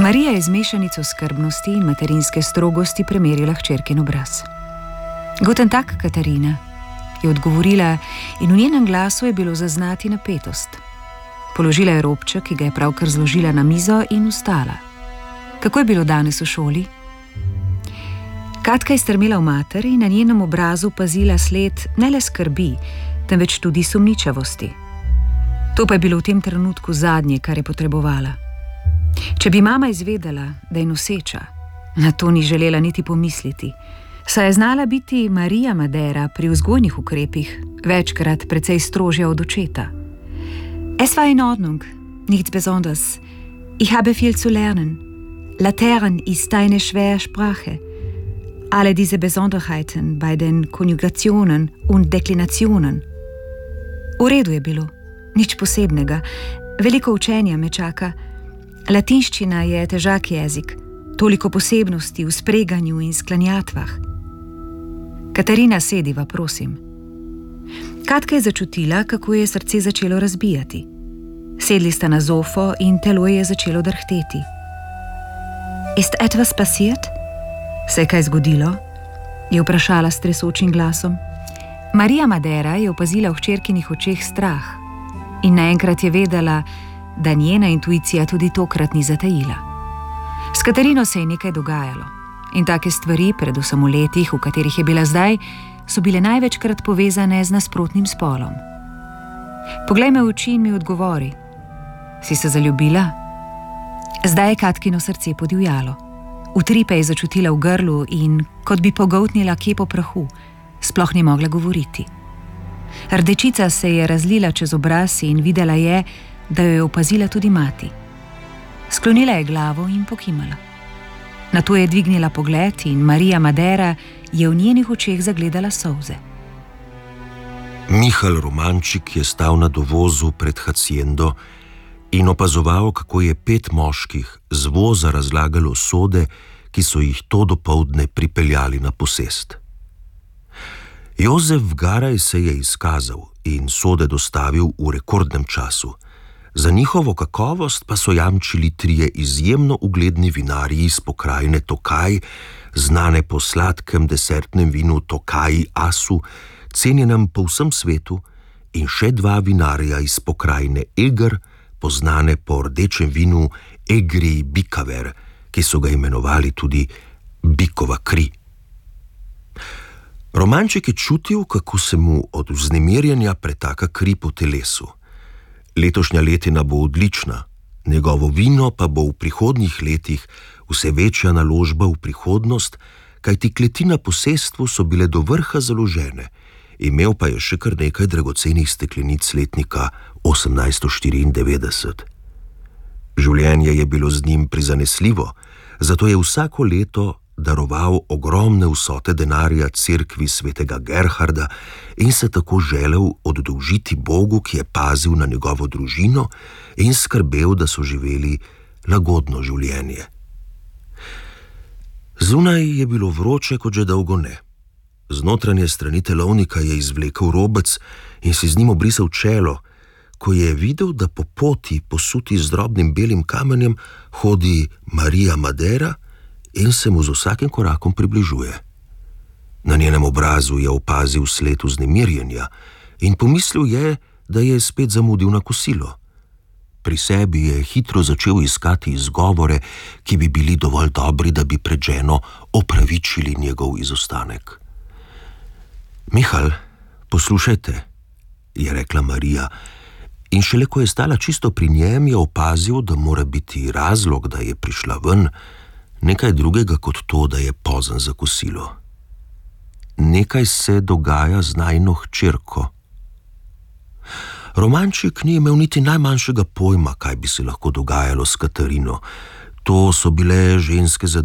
Marija je z mešanico skrbnosti in materinske strogosti premerila hčerkin obraz. Guten Tag, Katarina, je odgovorila in v njenem glasu je bilo zaznati napetost. Položila je robček, ki ga je pravkar zložila na mizo, in vstala. Kako je bilo danes v šoli? Katka je strmela v mater in na njenem obrazu pazila sled ne le skrbi, temveč tudi sumničavosti. To pa je bilo v tem trenutku zadnje, kar je potrebovala. Če bi mama izvedela, da je noseča, na to ni želela niti pomisliti, saj je znala biti Marija Madera pri vzgojnih ukrepih večkrat precej strožja od očeta. Es war in Ordnung, nichts Besonderes. Ich habe viel zu lernen. Lateran ist eine schwere Sprache. Alle diese Besonderheiten bei den Konjugationen und Deklinationen. V redu je bilo, nič posebnega, veliko učenja me čaka. Latinščina je težak jezik, toliko posebnosti v spreganju in sklanjatvah. Katarina, sediva, prosim. Katka je začutila, kako je srce začelo razbijati. Sedli sta na zofo in telo je začelo drhteti. Ist etwas passiert? Se je kaj zgodilo? Je vprašala s tresočim glasom. Marija Madera je opazila v hčerkinih očeh strah in naenkrat je vedela, da njena intuicija tudi tokrat ni zatajila. S Katarino se je nekaj dogajalo in take stvari, predvsem v letih, v katerih je bila zdaj, so bile največkrat povezane z nasprotnim spolom. Poglej me v oči in mi odgovori. Si se zaljubila? Zdaj je Katkino srce podivjalo. Utripe je začutila v grlu in, kot bi pogoltnila kepo prahu, sploh ni mogla govoriti. Rdečica se je razlila čez obraz in videla je, da jo je opazila tudi mati. Sklonila je glavo in pokimala. Nato je dvignila pogled in Marija Madera je v njenih očeh zagledala solze. Mihael Romančik je stal na dovozu pred haciendo in opazoval, kako je 5 moških z voza razlagalo sode, ki so jih to dopoldne pripeljali na posest. Jozef Garaj se je izkazal in sode dostavil v rekordnem času. Za njihovo kakovost pa so jamčili 3 izjemno ugledni vinarji iz pokrajine Tokaj, znane po sladkem desertnem vinu Tokaji Asu, cenjenem po vsem svetu, in še 2 vinarja iz pokrajine Eger, poznane po rdečem vinu Egri Bikaver, ki so ga imenovali tudi bikova kri. Romanček je čutil, kako se mu od vznemirjenja pretaka kri po telesu. Letošnja letina bo odlična, njegovo vino pa bo v prihodnjih letih vse večja naložba v prihodnost, kajti kleti na posestvu so bile do vrha založene, imel pa je še kar nekaj dragocenih steklenic letnika 1894. Življenje je bilo z njim prizanesljivo, zato je vsako leto daroval ogromne vsote denarja cerkvi svetega Gerharda in se tako želel oddolžiti Bogu, ki je pazil na njegovo družino in skrbel, da so živeli lagodno življenje. Zunaj je bilo vroče kot že dolgo ne. Z notranje strani telovnika je izvlekel robec in si z njim obrisal čelo, ko je videl, da po poti, posuti z drobnim belim kamenjem, hodi Marija Madera in se mu z vsakim korakom približuje. Na njenem obrazu je opazil sled vznemirjenja in pomislil je, da je spet zamudil na kosilo. Pri sebi je hitro začel iskati izgovore, ki bi bili dovolj dobri, da bi pred ženo opravičili njegov izostanek. Mihael, poslušajte, je rekla Marija, in šele ko je stala čisto pri njem, je opazil, da mora biti razlog, da je prišla ven, nekaj drugega kot to, da je pozen za kosilo. Nekaj se dogaja z najino hčerko. Romančik ni imel niti najmanjšega pojma, kaj bi se lahko dogajalo s Katarino. To so bile ženske zadeve.